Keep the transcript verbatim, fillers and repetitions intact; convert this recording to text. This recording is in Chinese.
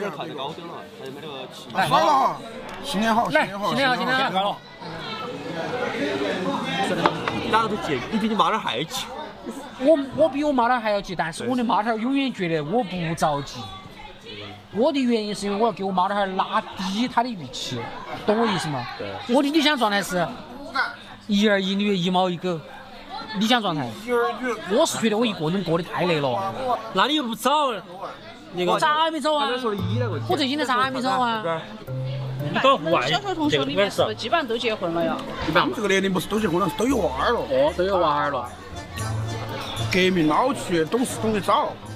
点看得高点了，还有没那个气。 来，好了哈，新年好， 来， 年好， 新年好，新年好， 了。 你哪个都急，你比你妈那还急。 我我比我妈那还要急，但是我的妈那永远觉得我不着急。我的原因是因为我要给我妈那拉低她的预期，懂我意思吗？ 对。 我的理想状态是一儿一女一猫一狗，理想状态。我是觉得我一个人过得太累了。 那你又不找？ 我咋还没走啊？ 刚才说的一那个。 我最近的咋还没走啊？ 你搞户外， 小学同学里面是不是基本上都结婚了呀？ 他们这个年龄不是都结婚了，是都有娃儿了。 哦，都有娃儿了。 革命老去，懂事懂得早。